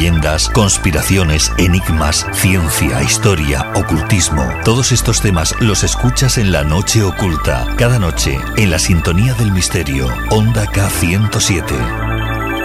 leyendas, conspiraciones, enigmas, ciencia, historia, ocultismo. Todos estos temas los escuchas en La Noche Oculta, cada noche en la sintonía del misterio, Onda K107.